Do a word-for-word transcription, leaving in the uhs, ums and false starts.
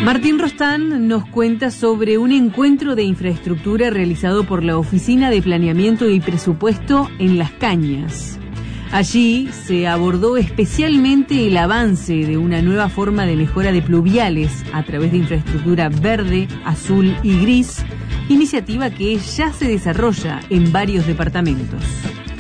Martín Rostán nos cuenta sobre un encuentro de infraestructura realizado por la Oficina de Planeamiento y Presupuesto en Las Cañas. Allí se abordó especialmente el avance de una nueva forma de mejora de pluviales a través de infraestructura verde, azul y gris, iniciativa que ya se desarrolla en varios departamentos.